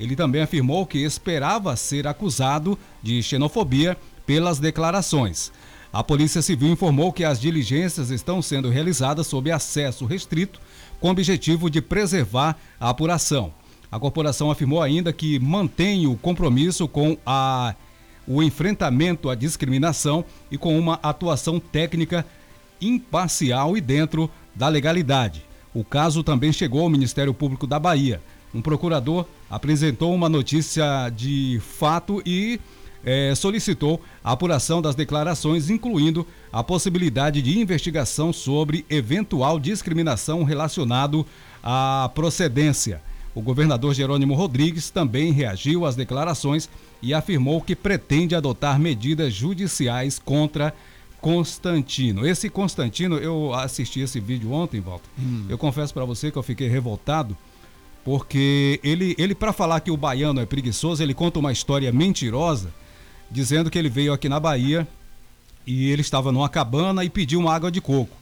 Ele também afirmou que esperava ser acusado de xenofobia pelas declarações. A Polícia Civil informou que as diligências estão sendo realizadas sob acesso restrito, com o objetivo de preservar a apuração. A corporação afirmou ainda que mantém o compromisso com o enfrentamento à discriminação e com uma atuação técnica imparcial e dentro da legalidade. O caso também chegou ao Ministério Público da Bahia. Um procurador apresentou uma notícia de fato e solicitou a apuração das declarações, incluindo a possibilidade de investigação sobre eventual discriminação relacionado à procedência. O governador Jerônimo Rodrigues também reagiu às declarações e afirmou que pretende adotar medidas judiciais contra Constantino. Esse Constantino, eu assisti esse vídeo ontem, Walter. Eu confesso para você que eu fiquei revoltado, porque ele para falar que o baiano é preguiçoso, ele conta uma história mentirosa, dizendo que ele veio aqui na Bahia e ele estava numa cabana e pediu uma água de coco,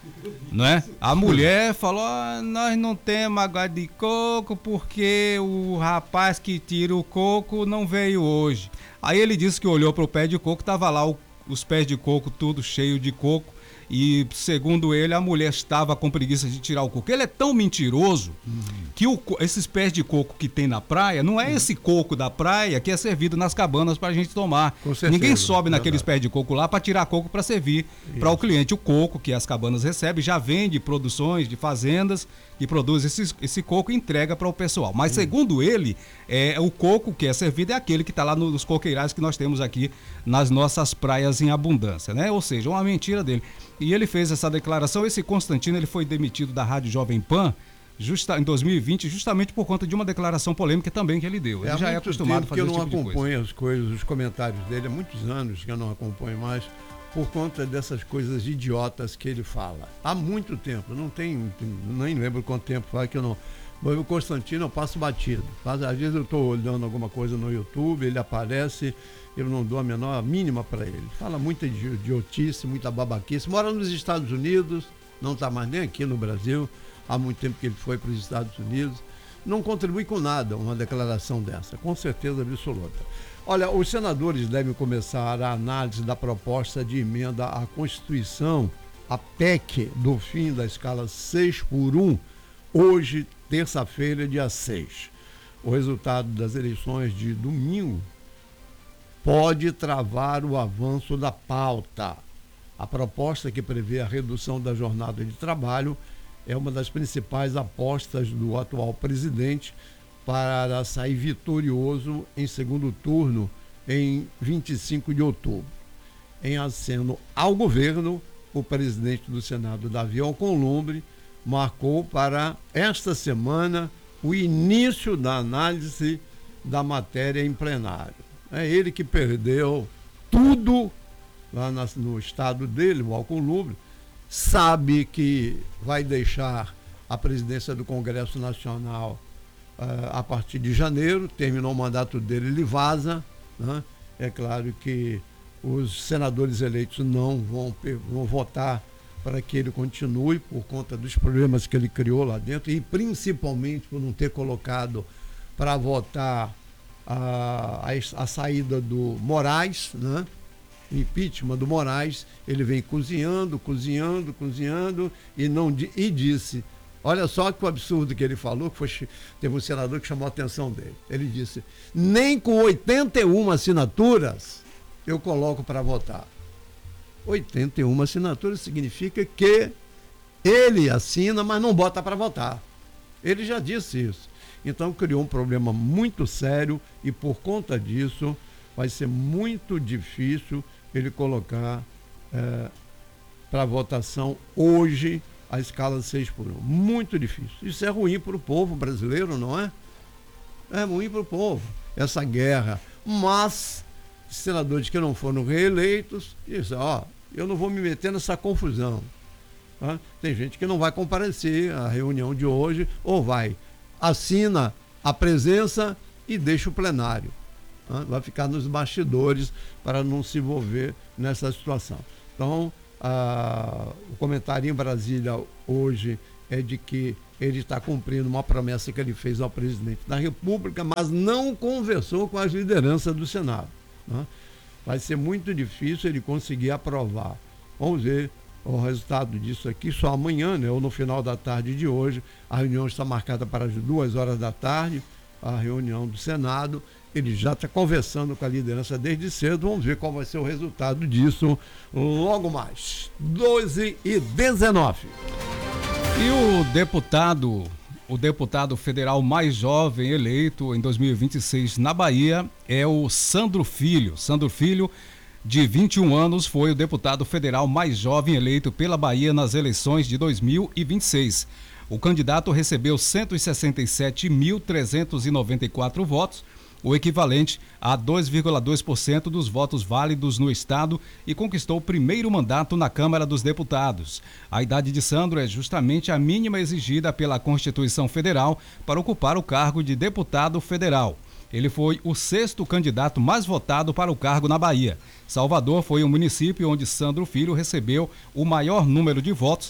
né? A mulher falou: nós não temos água de coco porque o rapaz que tira o coco não veio hoje. Aí ele disse que olhou para o pé de coco, estava lá os pés de coco tudo cheio de coco, e segundo ele a mulher estava com preguiça de tirar o coco. Ele é tão mentiroso que esses pés de coco que tem na praia, não é esse coco da praia que é servido nas cabanas para a gente tomar. Com certeza, ninguém sobe naqueles pés de coco lá para tirar coco para servir para o cliente. O coco que as cabanas recebem já vem de produções, de fazendas que produzem esse coco e entrega para o pessoal. Mas segundo ele, o coco que é servido é aquele que está lá nos coqueirais que nós temos aqui nas nossas praias em abundância, né? Ou seja, uma mentira dele. E ele fez essa declaração. Esse Constantino, ele foi demitido da Rádio Jovem Pan em 2020, justamente por conta de uma declaração polêmica também que ele deu. Ele já é acostumado a fazer esse tipo de coisa. Eu não acompanho as coisas, os comentários dele, há muitos anos que eu não acompanho mais, por conta dessas coisas idiotas que ele fala. Há muito tempo, nem lembro quanto tempo faz que eu não... Mas o Constantino eu passo batido. Às vezes eu estou olhando alguma coisa no YouTube, ele aparece, eu não dou a mínima para ele. Fala muita idiotice, muita babaquice. Mora nos Estados Unidos, não está mais nem aqui no Brasil. Há muito tempo que ele foi para os Estados Unidos. Não contribui com nada uma declaração dessa, com certeza absoluta. Olha, os senadores devem começar a análise da proposta de emenda à Constituição, a PEC do fim da escala 6x1, hoje, terça-feira, dia 6. O resultado das eleições de domingo pode travar o avanço da pauta. A proposta que prevê a redução da jornada de trabalho é uma das principais apostas do atual presidente para sair vitorioso em segundo turno em 25 de outubro. Em aceno ao governo, o presidente do Senado, Davi Alcolumbre, marcou para esta semana o início da análise da matéria em plenário. É ele que perdeu tudo lá no estado dele, o Alcolumbre, sabe que vai deixar a presidência do Congresso Nacional a partir de janeiro, terminou o mandato dele, ele vaza, né? É claro que os senadores eleitos não vão votar para que ele continue por conta dos problemas que ele criou lá dentro e principalmente por não ter colocado para votar a saída do Moraes, né? Impeachment do Moraes. Ele vem cozinhando e disse, olha só que absurdo que ele falou, teve um senador que chamou a atenção dele. Ele disse: nem com 81 assinaturas eu coloco para votar. 81 assinaturas significa que ele assina, mas não bota para votar. Ele já disse isso. Então criou um problema muito sério e por conta disso vai ser muito difícil ele colocar para votação hoje a escala 6x1. Muito difícil. Isso é ruim para o povo brasileiro, não é? É ruim para o povo, essa guerra. Mas senadores que não foram reeleitos dizem: eu não vou me meter nessa confusão. Tá? Tem gente que não vai comparecer à reunião de hoje, ou assina a presença e deixa o plenário. Tá? Vai ficar nos bastidores para não se envolver nessa situação. Então, o comentário em Brasília hoje é de que ele está cumprindo uma promessa que ele fez ao presidente da República, mas não conversou com as lideranças do Senado, né? Vai ser muito difícil ele conseguir aprovar. Vamos ver o resultado disso aqui só amanhã, né, ou no final da tarde de hoje. A reunião está marcada para as 2h da tarde, a reunião do Senado. Ele já está conversando com a liderança desde cedo. Vamos ver qual vai ser o resultado disso logo mais. 12h19. E o deputado federal mais jovem eleito em 2026 na Bahia é o Sandro Filho. Sandro Filho, de 21 anos, foi o deputado federal mais jovem eleito pela Bahia nas eleições de 2026. O candidato recebeu 167.394 votos, o equivalente a 2,2% dos votos válidos no estado, e conquistou o primeiro mandato na Câmara dos Deputados. A idade de Sandro é justamente a mínima exigida pela Constituição Federal para ocupar o cargo de deputado federal. Ele foi o 6º candidato mais votado para o cargo na Bahia. Salvador foi o município onde Sandro Filho recebeu o maior número de votos,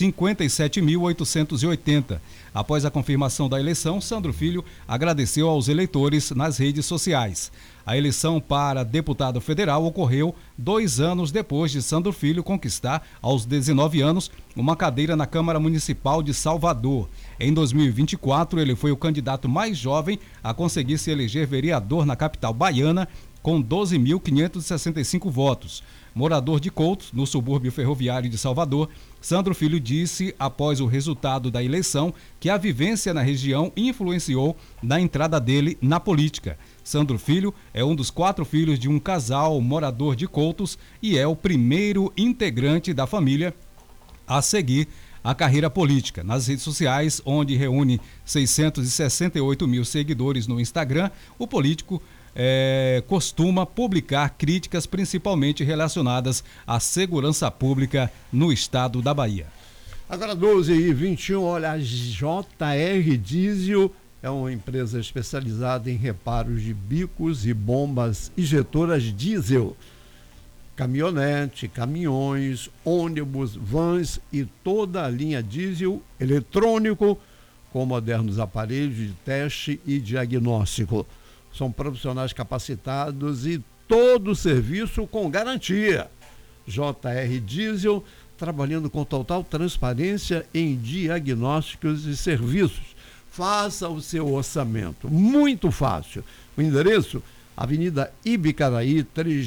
57.880. Após a confirmação da eleição, Sandro Filho agradeceu aos eleitores nas redes sociais. A eleição para deputado federal ocorreu 2 anos depois de Sandro Filho conquistar, aos 19 anos, uma cadeira na Câmara Municipal de Salvador. Em 2024, ele foi o candidato mais jovem a conseguir se eleger vereador na capital baiana, com 12.565 votos. Morador de Coutos, no subúrbio ferroviário de Salvador, Sandro Filho disse, após o resultado da eleição, que a vivência na região influenciou na entrada dele na política. Sandro Filho é um dos 4 filhos de um casal morador de Coutos e é o primeiro integrante da família a seguir a carreira política. Nas redes sociais, onde reúne 668 mil seguidores no Instagram, o político costuma publicar críticas principalmente relacionadas à segurança pública no estado da Bahia. Agora 12h21, olha, a JR Diesel é uma empresa especializada em reparos de bicos e bombas injetoras diesel, caminhonete, caminhões, ônibus, vans e toda a linha diesel eletrônico com modernos aparelhos de teste e diagnóstico. São profissionais capacitados e todo o serviço com garantia. JR Diesel, trabalhando com total transparência em diagnósticos e serviços. Faça o seu orçamento, muito fácil. O endereço, Avenida Ibicaraí,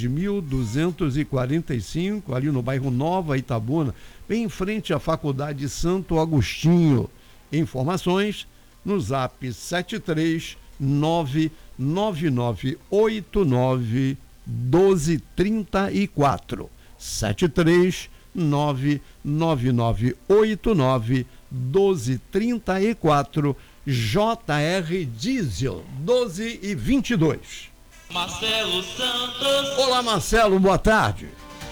3.245, ali no bairro Nova Itabuna, bem em frente à Faculdade Santo Agostinho. Informações no zap 73999891234. 73999891234. JR Diesel, 12h22. Marcelo Santos. Olá, Marcelo, boa tarde.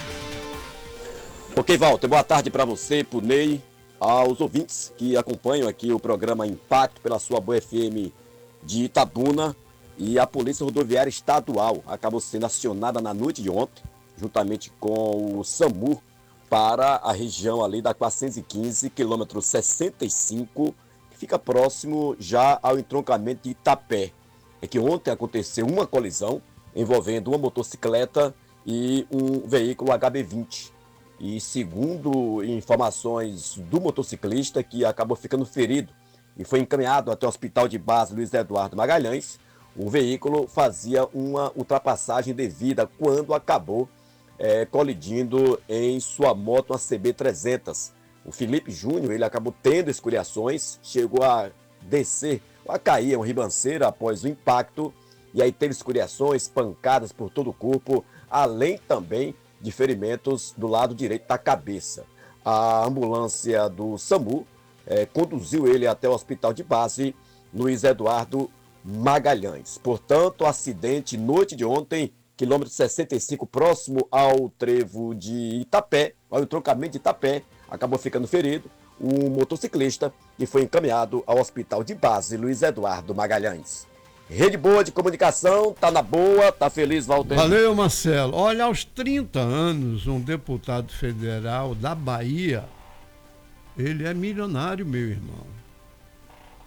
Ok, Walter, boa tarde para você, pro Ney, aos ouvintes que acompanham aqui o programa Impacto pela sua Boa FM de Itabuna. E a Polícia Rodoviária Estadual acabou sendo acionada na noite de ontem, juntamente com o SAMU, para a região ali da 415, quilômetro 65, que fica próximo já ao entroncamento de Itapé. É que ontem aconteceu uma colisão envolvendo uma motocicleta e um veículo HB20. E segundo informações do motociclista, que acabou ficando ferido e foi encaminhado até o Hospital de Base Luiz Eduardo Magalhães, o veículo fazia uma ultrapassagem devida quando acabou colidindo em sua moto, uma CB300. O Felipe Júnior, ele acabou tendo escoriações, chegou a descer, a cair uma ribanceira após o impacto, e aí teve escoriações, pancadas por todo o corpo, além também de ferimentos do lado direito da cabeça. A ambulância do SAMU conduziu ele até o Hospital de Base Luiz Eduardo Magalhães. Portanto, acidente noite de ontem, quilômetro 65, próximo ao trevo de Itapé, ao entroncamento de Itapé, acabou ficando ferido um motociclista e foi encaminhado ao Hospital de Base Luiz Eduardo Magalhães. Rede boa de comunicação, tá na boa, tá feliz, Walter? Valeu, Marcelo. Olha, aos 30 anos, um deputado federal da Bahia, ele é milionário, meu irmão.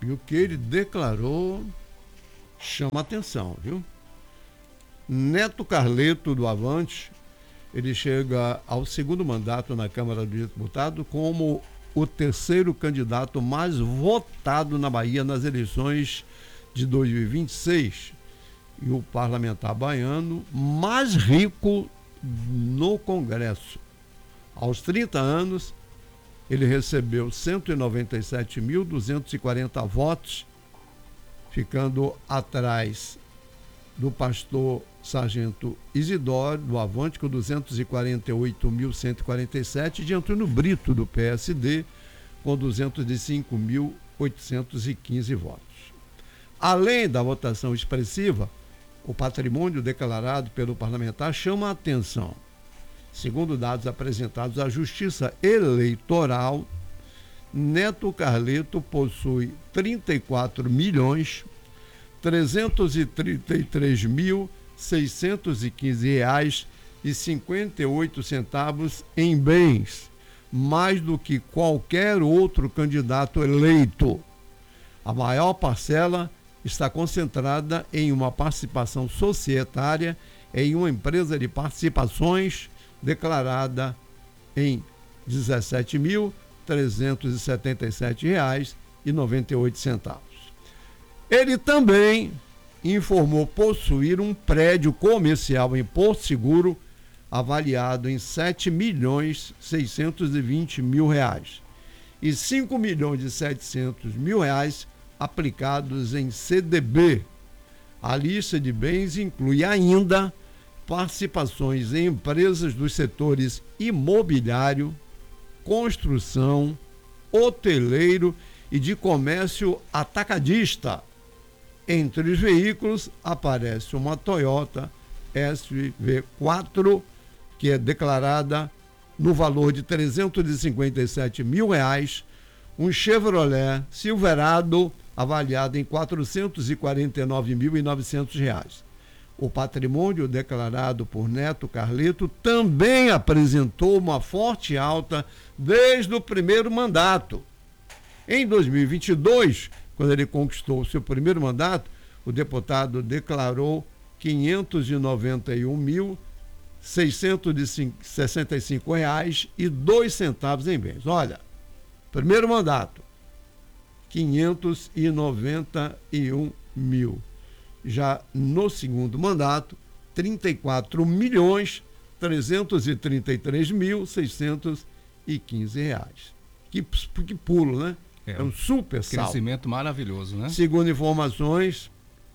E o que ele declarou chama atenção, viu? Neto Carleto, do Avante, ele chega ao segundo mandato na Câmara dos Deputados como o terceiro candidato mais votado na Bahia nas eleições de 2026 e o parlamentar baiano mais rico no Congresso. Aos 30 anos, ele recebeu 197.240 votos, ficando atrás do pastor Sargento Isidoro, do Avante, com 248.147, de Antônio Brito, do PSD, com 205.815 votos. Além da votação expressiva, o patrimônio declarado pelo parlamentar chama a atenção. Segundo dados apresentados à Justiça Eleitoral, Neto Carleto possui 34.333.615 R$658 em bens, mais do que qualquer outro candidato eleito. A maior parcela está concentrada em uma participação societária em uma empresa de participações declarada em R$17.377,98. Ele também informou possuir um prédio comercial em Porto Seguro avaliado em R$7.620.000 e R$5.700.000 aplicados em CDB. A lista de bens inclui ainda participações em empresas dos setores imobiliário, construção, hoteleiro e de comércio atacadista. Entre os veículos aparece uma Toyota SV4, que é declarada no valor de R$357.000, um Chevrolet Silverado avaliado em R$449.900. O patrimônio declarado por Neto Carleto também apresentou uma forte alta desde o primeiro mandato. Em 2022, quando ele conquistou o seu primeiro mandato, o deputado declarou R$591.665,02 em bens. Olha, primeiro mandato, 591 mil. Já no segundo mandato, 34.333.615 reais. Que pulo, né? É um super saldo. Crescimento maravilhoso, né? Segundo informações,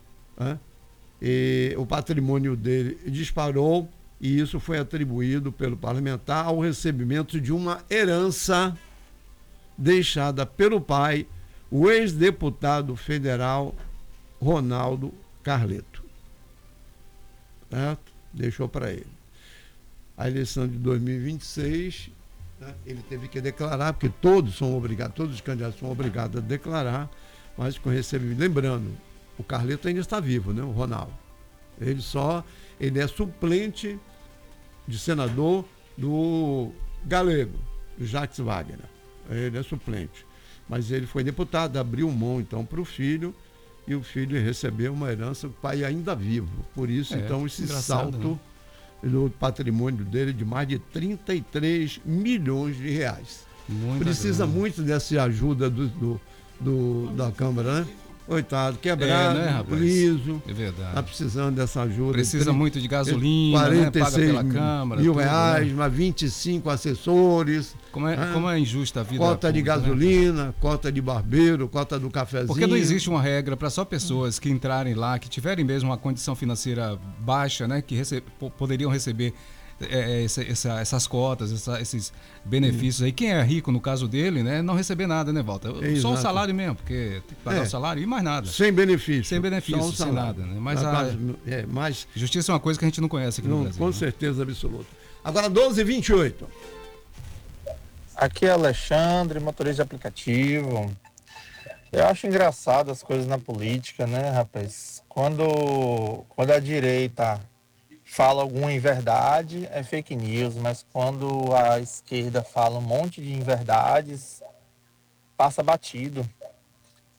o patrimônio dele disparou e isso foi atribuído pelo parlamentar ao recebimento de uma herança deixada pelo pai, o ex-deputado federal Ronaldo Carleto. Certo? Deixou para ele. A eleição de 2026, ele teve que declarar, porque todos os candidatos são obrigados a declarar, mas com recebimento. Lembrando, o Carleto ainda está vivo, né? O Ronaldo. Ele é suplente de senador do Galego, do Jacques Wagner. Ele é suplente. Mas ele foi deputado, abriu mão então para o filho, e o filho recebeu uma herança, o pai ainda vivo. Por isso, então, esse salto no patrimônio dele de mais de 33 milhões de reais. Precisa muito dessa ajuda da Câmara, né? Coitado, quebrado, né, liso. É verdade. Está precisando dessa ajuda. Precisa muito de gasolina, 46 paga pela Câmara. mil reais, mas 25 assessores. Como é injusta a vida cota de pública, gasolina, né? Cota de barbeiro, cota do cafezinho. Porque não existe uma regra para só pessoas que entrarem lá, que tiverem mesmo uma condição financeira baixa, né? Que poderiam receber essas cotas, esses benefícios aí. Quem é rico, no caso dele, né, não receber nada, né, Walter? Só o salário mesmo, porque tem que pagar o salário e mais nada. Sem benefício. Sem benefício, sem nada. Né? Mas justiça é uma coisa que a gente não conhece aqui no Brasil. Com certeza absoluta. Agora 12h28. Aqui é Alexandre, motorista de aplicativo. Eu acho engraçado as coisas na política, né, rapaz? Quando a direita fala alguma inverdade, é fake news, mas quando a esquerda fala um monte de inverdades, passa batido.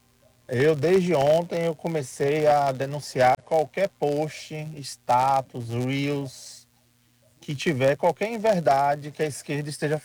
Desde ontem, eu comecei a denunciar qualquer post, status, reels, que tiver qualquer inverdade que a esquerda esteja